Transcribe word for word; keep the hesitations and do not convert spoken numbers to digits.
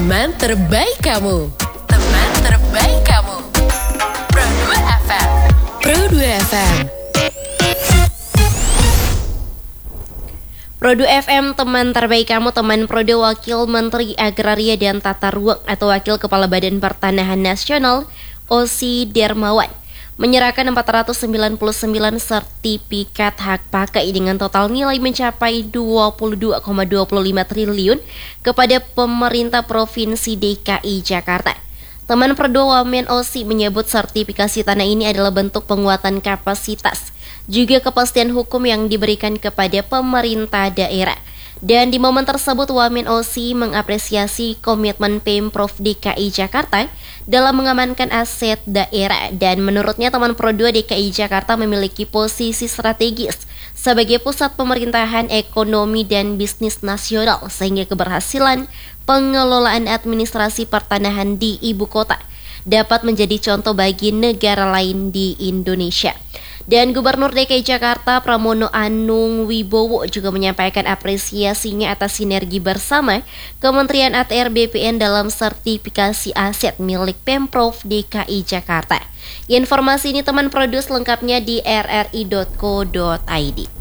Teman terbaik kamu. Teman terbaik kamu. Pro dua F M. Pro dua F M. Pro dua F M, teman terbaik kamu. Teman Pro dua, Wakil Menteri Agraria dan Tata Ruang atau Wakil Kepala Badan Pertanahan Nasional Osi Dermawan menyerahkan empat ratus sembilan puluh sembilan sertifikat hak pakai dengan total nilai mencapai dua puluh dua koma dua lima triliun kepada pemerintah Provinsi D K I Jakarta. Teman Pro dua Wamen Osi menyebut sertifikasi tanah ini adalah bentuk penguatan kapasitas, juga kepastian hukum yang diberikan kepada pemerintah daerah. Dan di momen tersebut Wamen Osi mengapresiasi komitmen Pemprov D K I Jakarta dalam mengamankan aset daerah, dan menurutnya teman Pro dua D K I Jakarta memiliki posisi strategis sebagai pusat pemerintahan ekonomi dan bisnis nasional, sehingga keberhasilan pengelolaan administrasi pertanahan di ibu kota dapat menjadi contoh bagi negara lain di Indonesia. Dan Gubernur D K I Jakarta Pramono Anung Wibowo juga menyampaikan apresiasinya atas sinergi bersama Kementerian A T R B P N dalam sertifikasi aset milik Pemprov D K I Jakarta. Informasi ini teman produs lengkapnya di r r i dot co dot i d.